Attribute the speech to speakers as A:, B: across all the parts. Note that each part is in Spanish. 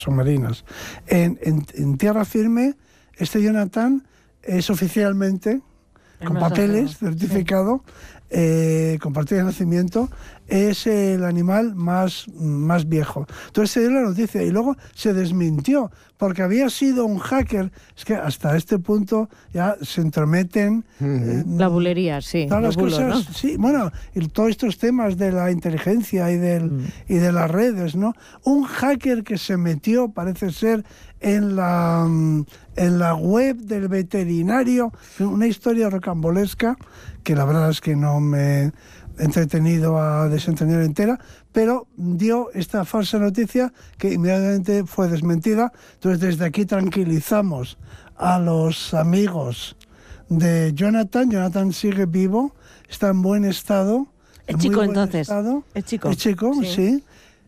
A: submarinas. En tierra firme, este Jonathan es oficialmente, con papeles, certificado, con partida de nacimiento, es el animal más viejo. Entonces se dio la noticia y luego se desmintió, porque había sido un hacker. Es que hasta este punto ya se entrometen...
B: la bulería, sí.
A: Todas las
B: bulo,
A: cosas,
B: ¿no?
A: sí, bueno, y todos estos temas de la inteligencia y de las redes, ¿no? Un hacker que se metió, parece ser, en la web del veterinario, una historia rocambolesca, que la verdad es que no me he entretenido a desentrañar entera, pero dio esta falsa noticia que inmediatamente fue desmentida. Entonces, desde aquí tranquilizamos a los amigos de Jonathan. Jonathan sigue vivo, está en buen estado.
B: Es chico, entonces. Es chico.
A: Es chico, sí.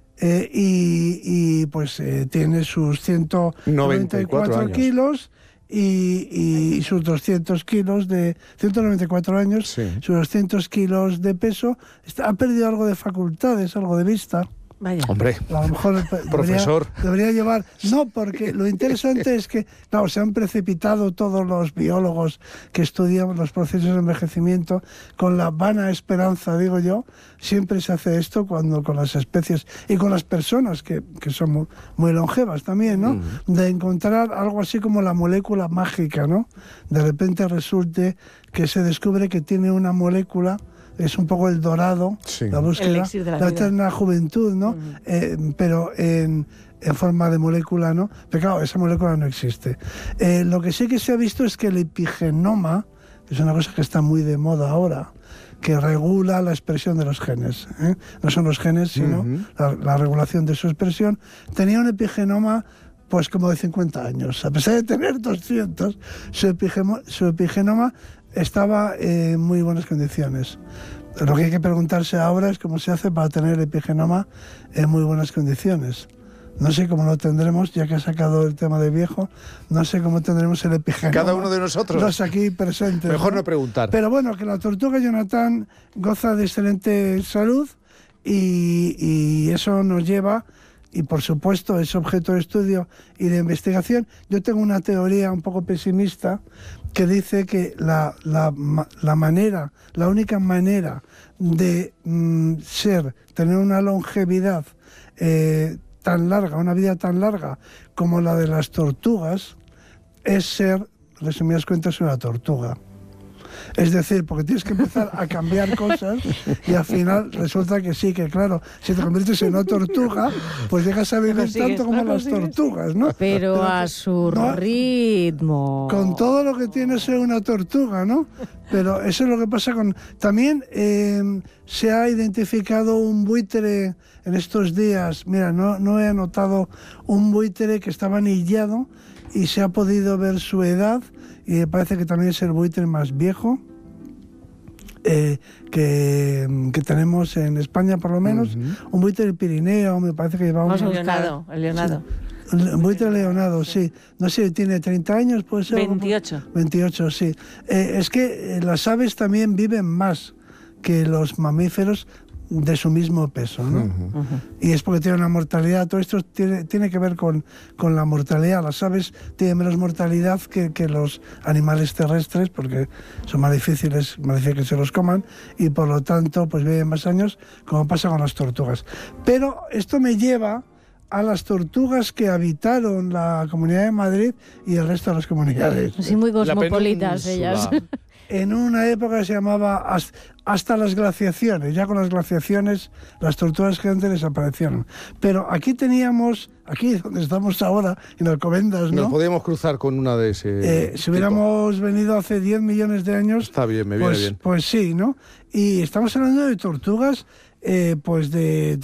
A: Y pues tiene sus 194 kilos y sus 200 kilos de 194 años, sí. Sus 200 kilos de peso. Ha perdido algo de facultades, algo de vista.
B: Vaya.
C: Hombre, a lo mejor profesor.
A: Debería llevar... No, porque lo interesante es que, claro, se han precipitado todos los biólogos que estudian los procesos de envejecimiento con la vana esperanza, digo yo. Siempre se hace esto cuando con las especies y con las personas que son muy longevas también, ¿no? De encontrar algo así como la molécula mágica, ¿no? De repente resulte que se descubre que tiene una molécula... Es un poco el dorado, sí. La búsqueda, la eterna juventud, ¿no? Pero en forma de molécula, ¿no? Pero claro, esa molécula no existe. Lo que sí que se ha visto es que el epigenoma, que es una cosa que está muy de moda ahora, que regula la expresión de los genes, ¿eh? No son los genes, sino la regulación de su expresión, tenía un epigenoma pues como de 50 años. A pesar de tener 200, su epigenoma estaba en muy buenas condiciones. Lo que hay que preguntarse ahora es cómo se hace para tener el epigenoma en muy buenas condiciones. No sé cómo lo tendremos, ya que ha sacado el tema de viejo, no sé cómo tendremos el epigenoma.
C: Cada uno de nosotros.
A: Los aquí presentes.
C: Mejor no preguntar.
A: Pero bueno, que la tortuga Jonathan goza de excelente salud y eso nos lleva... Y por supuesto es objeto de estudio y de investigación. Yo tengo una teoría un poco pesimista que dice que la única manera de tener una longevidad tan larga, una vida tan larga como la de las tortugas, es ser, resumidas cuentas, una tortuga. Es decir, porque tienes que empezar a cambiar cosas y al final resulta que sí, que claro, si te conviertes en una tortuga, pues llegas a vivir tanto como las tortugas, ¿no?
B: Pero a su ritmo.
A: Con todo lo que tiene ser una tortuga, ¿no? Pero eso es lo que pasa con... También se ha identificado un buitre en estos días, mira, no he anotado, un buitre que estaba anillado y se ha podido ver su edad, y me parece que también es el buitre más viejo que tenemos en España, por lo menos. Un buitre del Pirineo, me parece que llevamos...
B: El leonado.
A: Sí. Un buitre leonado, sí. No sé, tiene 30 años, puede ser.
B: 28.
A: 28, sí. Es que las aves también viven más que los mamíferos de su mismo peso, ¿no? Y es porque tiene una mortalidad. Todo esto tiene que ver con la mortalidad. Las aves tienen menos mortalidad que los animales terrestres porque son más difíciles que se los coman y por lo tanto pues viven más años, como pasa con las tortugas. Pero esto me lleva a las tortugas que habitaron la Comunidad de Madrid y el resto de las comunidades.
B: Sí, muy cosmopolitas ellas.
A: En una época que se llamaba hasta las glaciaciones. Ya con las glaciaciones las tortugas gigantes desaparecieron. Pero aquí teníamos, aquí donde estamos ahora, en Alcobendas, ¿no?
C: Nos podíamos cruzar con una de ese
A: si hubiéramos venido hace 10 millones de años...
C: Está bien, me viene bien.
A: Pues sí, ¿no? Y estamos hablando de tortugas pues de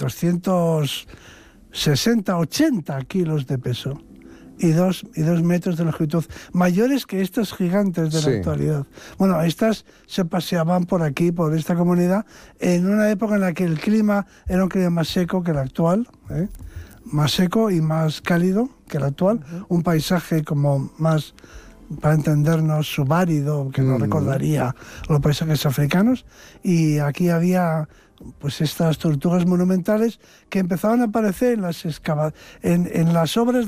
A: 260, 80 kilos de peso. Y dos metros de longitud, mayores que estas gigantes de la actualidad. Bueno, estas se paseaban por aquí, por esta comunidad, en una época en la que el clima era un clima más seco que el actual, más seco y más cálido que el actual, un paisaje como más, para entendernos, subárido, que nos recordaría los paisajes africanos, y aquí había pues estas tortugas monumentales que empezaban a aparecer en las obras